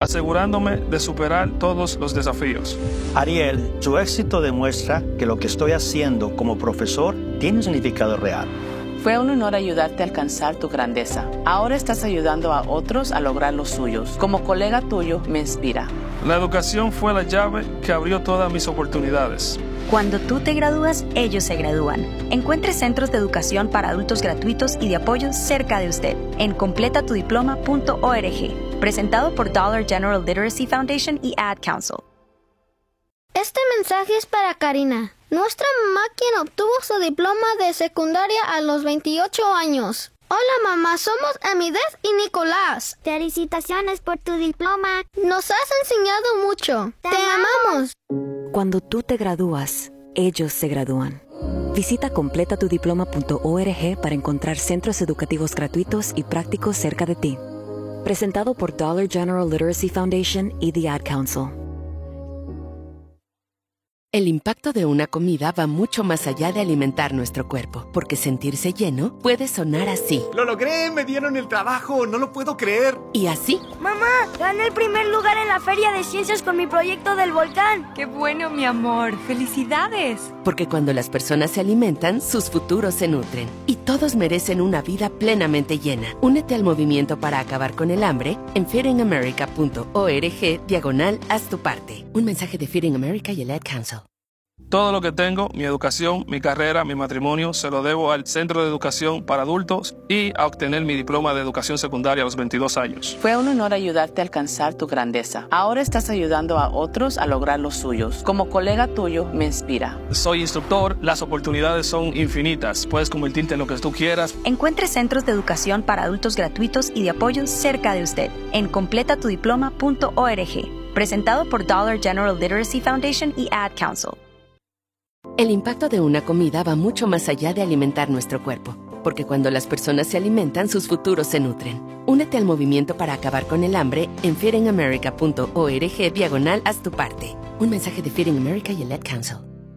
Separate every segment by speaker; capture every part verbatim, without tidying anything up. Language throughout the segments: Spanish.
Speaker 1: asegurándome de superar todos los desafíos.
Speaker 2: Ariel, tu éxito demuestra que lo que estoy haciendo como profesor tiene un significado real.
Speaker 3: Fue un honor ayudarte a alcanzar tu grandeza. Ahora estás ayudando a otros a lograr los suyos. Como colega tuyo, me inspira.
Speaker 1: La educación fue la llave que abrió todas mis oportunidades.
Speaker 4: Cuando tú te gradúas, ellos se gradúan. Encuentre centros de educación para adultos gratuitos y de apoyo cerca de usted en completa tu diploma punto org. Presentado por Dollar General Literacy Foundation y Ad Council.
Speaker 5: Este mensaje es para Karina, nuestra mamá, quien obtuvo su diploma de secundaria a los veintiocho años. Hola mamá, somos Amidez y Nicolás.
Speaker 6: Felicitaciones por tu diploma.
Speaker 5: Nos has enseñado mucho. Te, Te amamos.
Speaker 7: Cuando tú te gradúas, ellos se gradúan. Visita completa tu diploma punto org para encontrar centros educativos gratuitos y prácticos cerca de ti. Presentado por Dollar General Literacy Foundation y The Ad Council.
Speaker 8: El impacto de una comida va mucho más allá de alimentar nuestro cuerpo, porque sentirse lleno puede sonar así.
Speaker 9: ¡Lo logré! ¡Me dieron el trabajo! ¡No lo puedo creer!
Speaker 8: Y así.
Speaker 6: ¡Mamá! ¡Gané el primer lugar en la Feria de Ciencias con mi proyecto del volcán!
Speaker 10: ¡Qué bueno, mi amor! ¡Felicidades!
Speaker 8: Porque cuando las personas se alimentan, sus futuros se nutren. Y todos merecen una vida plenamente llena. Únete al movimiento para acabar con el hambre en feeding america punto org diagonal haz tu parte. Un mensaje de Feeding America y el Ad Council.
Speaker 1: Todo lo que tengo, mi educación, mi carrera, mi matrimonio, se lo debo al Centro de Educación para Adultos y a obtener mi diploma de educación secundaria a los veintidós años.
Speaker 3: Fue un honor ayudarte a alcanzar tu grandeza. Ahora estás ayudando a otros a lograr los suyos. Como colega tuyo, me inspira.
Speaker 1: Soy instructor, las oportunidades son infinitas. Puedes convertirte en lo que tú quieras.
Speaker 4: Encuentre centros de educación para adultos gratuitos y de apoyo cerca de usted en completa tu diploma punto org. Presentado por Dollar General Literacy Foundation y Ad Council.
Speaker 8: El impacto de una comida va mucho más allá de alimentar nuestro cuerpo, porque cuando las personas se alimentan, sus futuros se nutren. Únete al movimiento para acabar con el hambre en feeding america punto org diagonal haz tu parte. Un mensaje de Feeding America y el Ad Council.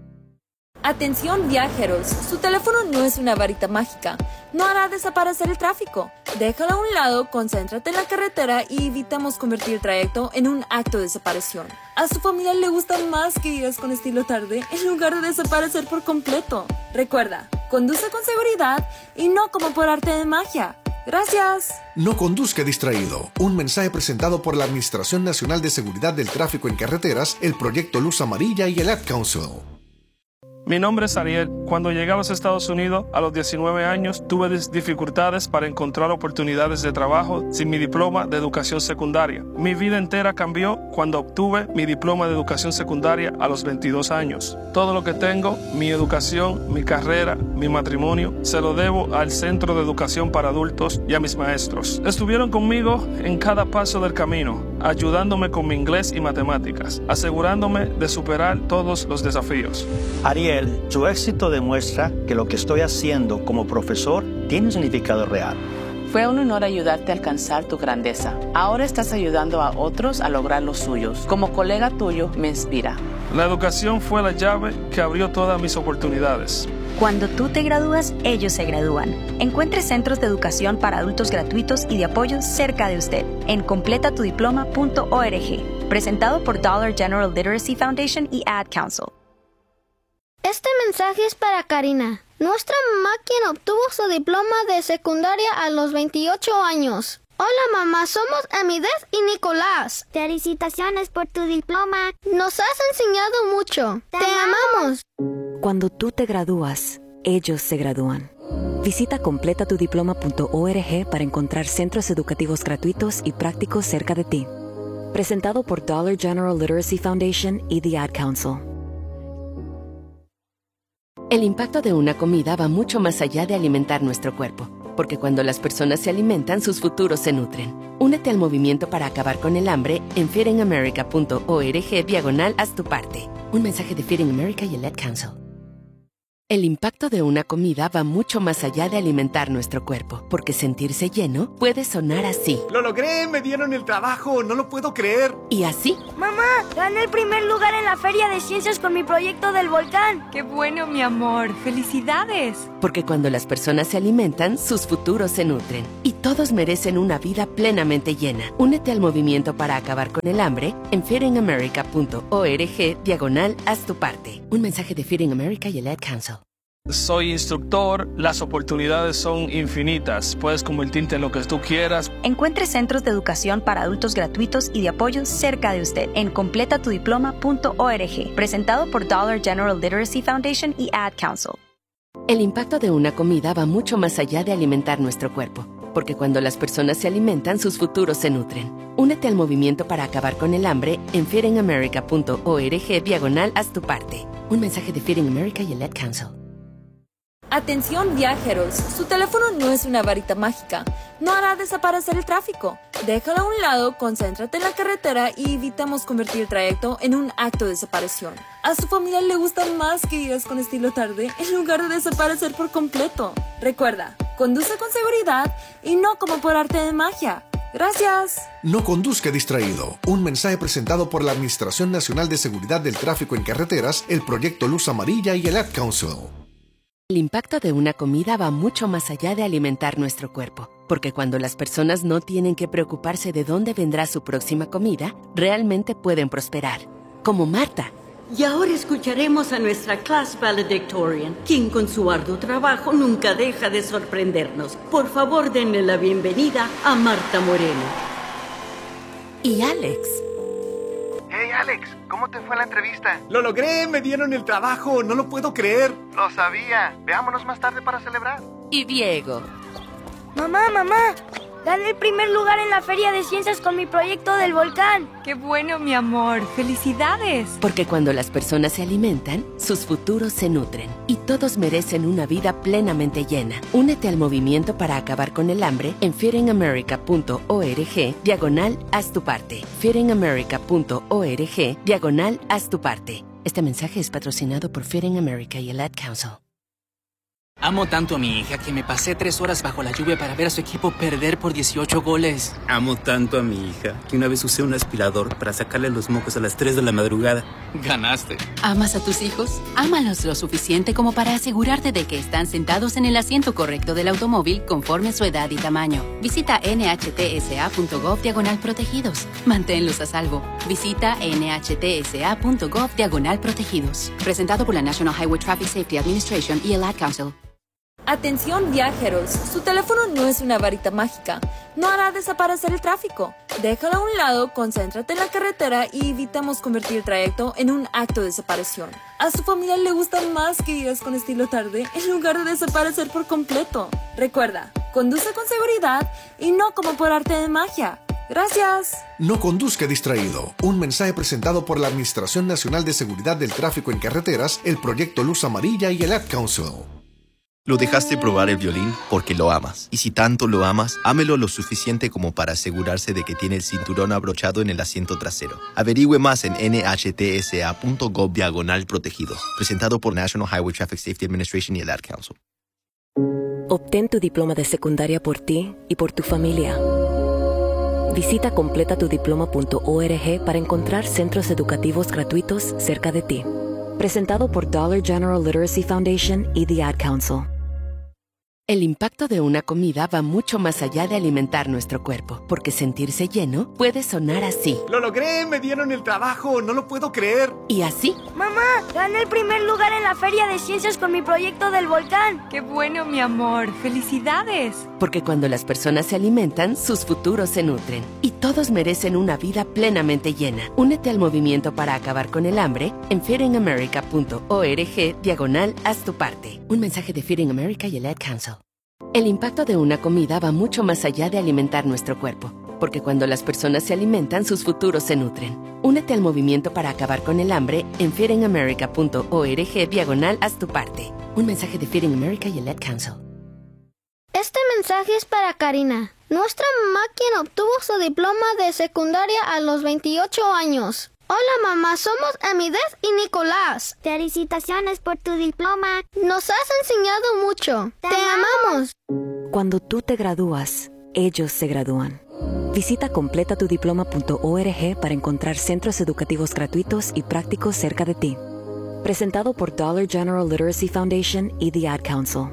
Speaker 10: Atención viajeros, su teléfono no es una varita mágica, no hará desaparecer el tráfico. Déjalo a un lado, concéntrate en la carretera y evitamos convertir el trayecto en un acto de separación. A su familia le gusta más que vivas con estilo tarde en lugar de desaparecer por completo. Recuerda, conduce con seguridad y no como por arte de magia. Gracias.
Speaker 11: No conduzca distraído. Un mensaje presentado por la Administración Nacional de Seguridad del Tráfico en Carreteras, el Proyecto Luz Amarilla y el Ad Council.
Speaker 1: Mi nombre es Ariel. Cuando llegué a los Estados Unidos a los diecinueve años, tuve dificultades para encontrar oportunidades de trabajo sin mi diploma de educación secundaria. Mi vida entera cambió cuando obtuve mi diploma de educación secundaria a los veintidós años. Todo lo que tengo, mi educación, mi carrera, mi matrimonio, se lo debo al Centro de Educación para Adultos y a mis maestros. Estuvieron conmigo en cada paso del camino, ayudándome con mi inglés y matemáticas, asegurándome de superar todos los desafíos.
Speaker 2: Ariel, tu éxito demuestra que lo que estoy haciendo como profesor tiene un significado real.
Speaker 3: Fue un honor ayudarte a alcanzar tu grandeza. Ahora estás ayudando a otros a lograr los suyos. Como colega tuyo, me inspira.
Speaker 1: La educación fue la llave que abrió todas mis oportunidades.
Speaker 4: Cuando tú te gradúas, ellos se gradúan. Encuentre centros de educación para adultos gratuitos y de apoyo cerca de usted en completa tu diploma punto org. Presentado por Dollar General Literacy Foundation y Ad Council.
Speaker 5: Este mensaje es para Karina, nuestra mamá, quien obtuvo su diploma de secundaria a los veintiocho años. Hola mamá, somos Amidez y Nicolás.
Speaker 6: Felicitaciones por tu diploma.
Speaker 5: Nos has enseñado mucho. Te, Te amamos.
Speaker 7: Cuando tú te gradúas, ellos se gradúan. Visita completa tu diploma punto org para encontrar centros educativos gratuitos y prácticos cerca de ti. Presentado por Dollar General Literacy Foundation y The Ad Council.
Speaker 8: El impacto de una comida va mucho más allá de alimentar nuestro cuerpo, porque cuando las personas se alimentan, sus futuros se nutren. Únete al movimiento para acabar con el hambre en feeding america punto org diagonal haz tu parte. Un mensaje de Feeding America y el Ad Council. El impacto de una comida va mucho más allá de alimentar nuestro cuerpo, porque sentirse lleno puede sonar así.
Speaker 9: ¡Lo logré! ¡Me dieron el trabajo! ¡No lo puedo creer!
Speaker 8: Y así.
Speaker 6: Mamá, gané el primer lugar en la Feria de Ciencias con mi proyecto del volcán.
Speaker 10: ¡Qué bueno, mi amor! ¡Felicidades!
Speaker 8: Porque cuando las personas se alimentan, sus futuros se nutren. Y todos merecen una vida plenamente llena. Únete al movimiento para acabar con el hambre en feedingamerica.org diagonal haz tu parte. Un mensaje de Feeding America y el Ad Council.
Speaker 1: Soy instructor, las oportunidades son infinitas. Puedes convertirte en lo que tú quieras.
Speaker 4: Encuentre centros de educación para adultos gratuitos y de apoyo cerca de usted en completa tu diploma punto org. Presentado por Dollar General Literacy Foundation y Ad Council.
Speaker 8: El impacto de una comida va mucho más allá de alimentar nuestro cuerpo, porque cuando las personas se alimentan, sus futuros se nutren. Únete al movimiento para acabar con el hambre en feedingamerica.org diagonal haz tu parte. Un mensaje de Feeding America y el Ad Council.
Speaker 10: Atención viajeros, su teléfono no es una varita mágica, no hará desaparecer el tráfico. Déjalo a un lado, concéntrate en la carretera y evitamos convertir el trayecto en un acto de separación. A su familia le gusta más que digas con estilo tarde en lugar de desaparecer por completo. Recuerda, conduce con seguridad y no como por arte de magia. Gracias.
Speaker 11: No conduzca distraído. Un mensaje presentado por la Administración Nacional de Seguridad del Tráfico en Carreteras, el Proyecto Luz Amarilla y el Ad Council.
Speaker 8: El impacto de una comida va mucho más allá de alimentar nuestro cuerpo, porque cuando las personas no tienen que preocuparse de dónde vendrá su próxima comida, realmente pueden prosperar. Como Marta.
Speaker 12: Y ahora escucharemos a nuestra class valedictorian, quien con su arduo trabajo nunca deja de sorprendernos. Por favor, denle la bienvenida a Marta Moreno.
Speaker 8: Y Alex.
Speaker 13: Hey Alex, ¿cómo te fue la entrevista?
Speaker 9: ¡Lo logré! ¡Me dieron el trabajo! ¡No lo puedo creer!
Speaker 13: Lo sabía. Veámonos más tarde para celebrar.
Speaker 8: Y Diego.
Speaker 6: Mamá, mamá, gané el primer lugar en la Feria de Ciencias con mi proyecto del volcán.
Speaker 10: ¡Qué bueno, mi amor! ¡Felicidades!
Speaker 8: Porque cuando las personas se alimentan, sus futuros se nutren. Y todos merecen una vida plenamente llena. Únete al movimiento para acabar con el hambre en feedingamerica.org diagonal haz tu parte. feedingamerica.org diagonal haz tu parte. Este mensaje es patrocinado por Feeding America y el Ad Council.
Speaker 14: Amo tanto a mi hija que me pasé tres horas bajo la lluvia para ver a su equipo perder por dieciocho goles.
Speaker 15: Amo tanto a mi hija que una vez usé un aspirador para sacarle los mocos a las tres de la madrugada.
Speaker 14: Ganaste.
Speaker 16: ¿Amas a tus hijos? Ámalos lo suficiente como para asegurarte de que están sentados en el asiento correcto del automóvil conforme a su edad y tamaño. Visita nhtsa.gov diagonal protegidos. Manténlos a salvo. Visita nhtsa.gov diagonal protegidos. Presentado por la National Highway Traffic Safety Administration y el Ad Council.
Speaker 10: Atención viajeros, su teléfono no es una varita mágica, no hará desaparecer el tráfico. Déjalo a un lado, concéntrate en la carretera y evitamos convertir el trayecto en un acto de separación. A su familia le gusta más que digas con estilo tarde en lugar de desaparecer por completo. Recuerda, conduce con seguridad y no como por arte de magia. Gracias.
Speaker 11: No conduzca distraído. Un mensaje presentado por la Administración Nacional de Seguridad del Tráfico en Carreteras, el Proyecto Luz Amarilla y el Ad Council.
Speaker 17: Lo dejaste probar el violín porque lo amas. Y si tanto lo amas, ámelo lo suficiente como para asegurarse de que tiene el cinturón abrochado en el asiento trasero. Averigüe más en nhtsa.gov diagonal protegidos. Presentado por National Highway Traffic Safety Administration y el Ad Council.
Speaker 7: Obtén tu diploma de secundaria por ti y por tu familia. Visita completa tu diploma punto org para encontrar centros educativos gratuitos cerca de ti. Presentado por Dollar General Literacy Foundation y The Ad Council.
Speaker 8: El impacto de una comida va mucho más allá de alimentar nuestro cuerpo, porque sentirse lleno puede sonar así.
Speaker 9: ¡Lo logré! ¡Me dieron el trabajo! ¡No lo puedo creer!
Speaker 8: Y así.
Speaker 6: Mamá, gané el primer lugar en la Feria de Ciencias con mi proyecto del volcán.
Speaker 10: ¡Qué bueno, mi amor! ¡Felicidades!
Speaker 8: Porque cuando las personas se alimentan, sus futuros se nutren. Y todos merecen una vida plenamente llena. Únete al movimiento para acabar con el hambre en feedingamerica.org diagonal haz tu parte. Un mensaje de Feeding America y el Ad Council. El impacto de una comida va mucho más allá de alimentar nuestro cuerpo, porque cuando las personas se alimentan, sus futuros se nutren. Únete al movimiento para acabar con el hambre en feedingamerica.org diagonal haz tu parte. Un mensaje de Feeding America y el Ad Council.
Speaker 5: Este mensaje es para Karina, nuestra mamá quien obtuvo su diploma de secundaria a los veintiocho años. Hola mamá, somos Amidez y Nicolás.
Speaker 18: Felicitaciones por tu diploma.
Speaker 5: Nos has enseñado mucho. Te, Te amamos.
Speaker 7: Cuando tú te gradúas, ellos se gradúan. Visita completa tu diploma punto org para encontrar centros educativos gratuitos y prácticos cerca de ti. Presentado por Dollar General Literacy Foundation y The Ad Council.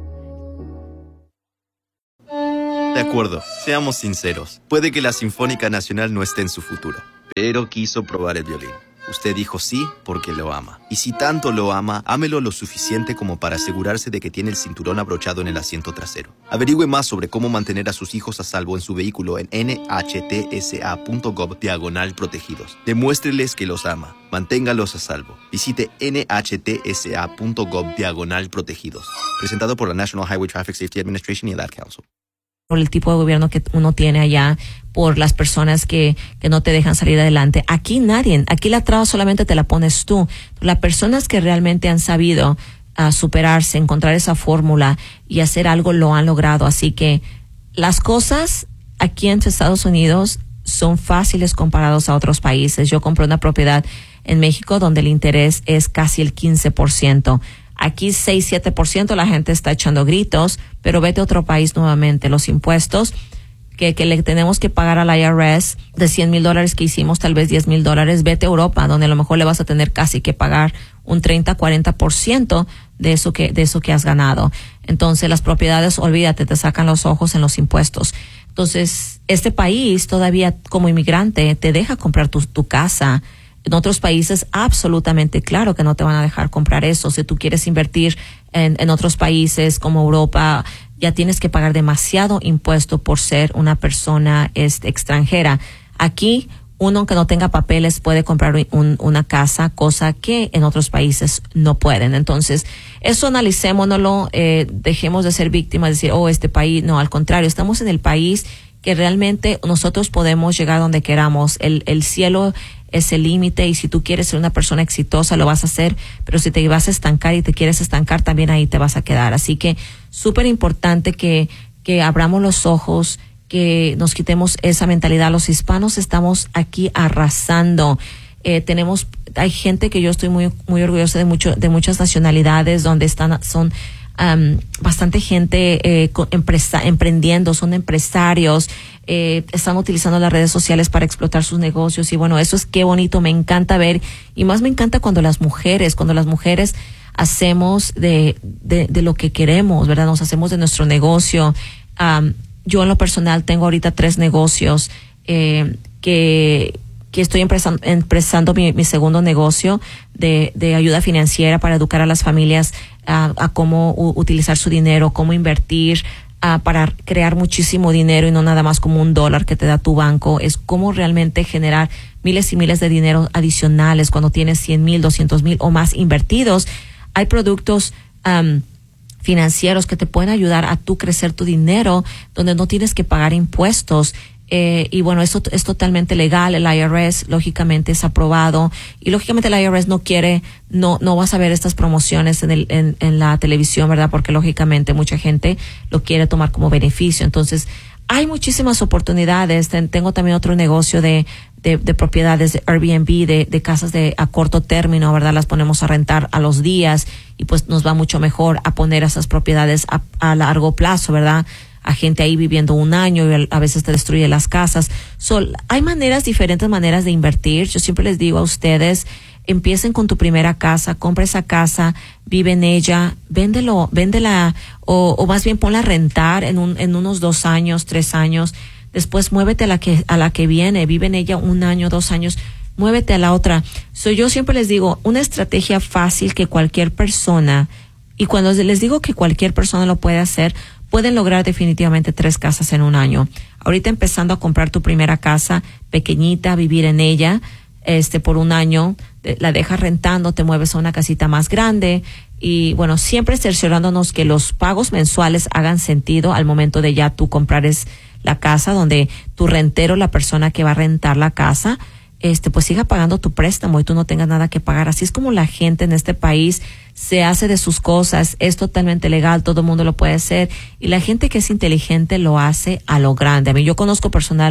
Speaker 17: De acuerdo, seamos sinceros. Puede que la Sinfónica Nacional no esté en su futuro, pero quiso probar el violín. Usted dijo sí porque lo ama. Y si tanto lo ama, ámelo lo suficiente como para asegurarse de que tiene el cinturón abrochado en el asiento trasero. Averigüe más sobre cómo mantener a sus hijos a salvo en su vehículo en nhtsa.gov diagonal protegidos. Demuéstreles que los ama. Manténgalos a salvo. Visite nhtsa.gov diagonal protegidos. Presentado por la National Highway Traffic Safety Administration y el Ad Council.
Speaker 19: Por el tipo de gobierno que uno tiene allá, por las personas que, que no te dejan salir adelante. Aquí nadie, aquí la traba solamente te la pones tú. Las personas que realmente han sabido uh, superarse, encontrar esa fórmula y hacer algo lo han logrado. Así que las cosas aquí en Estados Unidos son fáciles comparados a otros países. Yo compré una propiedad en México donde el interés es casi el quince por ciento. Aquí seis, siete por ciento la gente está echando gritos, pero vete a otro país nuevamente. Los impuestos que, que le tenemos que pagar al I R S de cien mil dólares que hicimos, tal vez diez mil dólares, vete a Europa, donde a lo mejor le vas a tener casi que pagar un treinta, cuarenta por ciento de eso que, de eso que has ganado. Entonces las propiedades, olvídate, te sacan los ojos en los impuestos. Entonces, este país todavía como inmigrante te deja comprar tu, tu casa. En otros países, absolutamente claro que no te van a dejar comprar eso. Si tú quieres invertir en, en otros países como Europa, ya tienes que pagar demasiado impuesto por ser una persona este, extranjera. Aquí, uno que no tenga papeles puede comprar un, una casa, cosa que en otros países no pueden. Entonces, eso analicémonoslo, eh, dejemos de ser víctimas, de decir, oh, este país, no, al contrario, estamos en el país que realmente nosotros podemos llegar donde queramos. El, el cielo es el límite y si tú quieres ser una persona exitosa lo vas a hacer, pero si te vas a estancar y te quieres estancar también ahí te vas a quedar. Así que súper importante que, que abramos los ojos, que nos quitemos esa mentalidad. Los hispanos estamos aquí arrasando. Eh, tenemos, hay gente que yo estoy muy, muy orgullosa de mucho, de muchas nacionalidades donde están, son Um, bastante gente eh, con empresa, emprendiendo, son empresarios, eh, están utilizando las redes sociales para explotar sus negocios y bueno, eso es qué bonito, me encanta ver y más me encanta cuando las mujeres, cuando las mujeres hacemos de, de, de lo que queremos, ¿verdad? Nos hacemos de nuestro negocio. Um, yo en lo personal tengo ahorita tres negocios eh, que que estoy empezando, empezando mi, mi segundo negocio de, de ayuda financiera para educar a las familias uh, a cómo u, utilizar su dinero, cómo invertir uh, para crear muchísimo dinero y no nada más como un dólar que te da tu banco. Es cómo realmente generar miles y miles de dinero adicionales cuando tienes cien mil, doscientos mil o más invertidos. Hay productos um, financieros que te pueden ayudar a tú crecer tu dinero donde no tienes que pagar impuestos. Eh, y bueno, eso es totalmente legal. El I R S lógicamente es aprobado y lógicamente el I R S no quiere, no no vas a ver estas promociones en el en, en la televisión, ¿verdad? Porque lógicamente mucha gente lo quiere tomar como beneficio. Entonces hay muchísimas oportunidades. Ten, tengo también otro negocio de de, de propiedades de Airbnb, de, de casas de a corto término, ¿verdad? Las ponemos a rentar a los días y pues nos va mucho mejor a poner esas propiedades a, a largo plazo, ¿verdad? A gente ahí viviendo un año y a veces te destruye las casas. So, hay maneras, diferentes maneras de invertir. Yo siempre les digo a ustedes, empiecen con tu primera casa, compra esa casa, vive en ella, véndelo, véndela o, o más bien ponla a rentar en un, en unos dos años, tres años. Después muévete a la que, a la que viene, vive en ella un año, dos años, muévete a la otra. So, yo siempre les digo, una estrategia fácil que cualquier persona, y cuando les digo que cualquier persona lo puede hacer, pueden lograr definitivamente tres casas en un año. Ahorita empezando a comprar tu primera casa pequeñita, vivir en ella, este, por un año, la dejas rentando, te mueves a una casita más grande y bueno, siempre cerciorándonos que los pagos mensuales hagan sentido al momento de ya tú comprares la casa, donde tu rentero, la persona que va a rentar la casa, este, pues siga pagando tu préstamo y tú no tengas nada que pagar. Así es como la gente en este país se hace de sus cosas, es totalmente legal, todo el mundo lo puede hacer y la gente que es inteligente lo hace a lo grande. A mí yo conozco personal,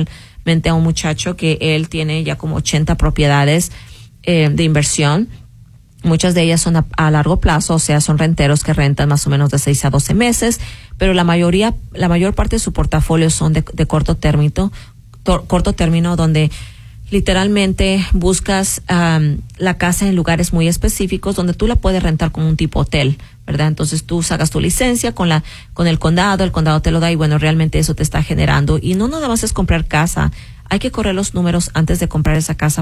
Speaker 19: menté a un muchacho que él tiene ya como ochenta propiedades eh, de inversión. Muchas de ellas son a, a largo plazo, o sea, son renteros que rentan más o menos de seis a doce meses, pero la mayoría, la mayor parte de su portafolio son de, de corto término, to, corto término, donde literalmente buscas um, la casa en lugares muy específicos donde tú la puedes rentar como un tipo hotel, ¿verdad? Entonces tú sacas tu licencia con la, con el condado, el condado te lo da y bueno, realmente eso te está generando. Y no nada más es comprar casa, hay que correr los números antes de comprar esa casa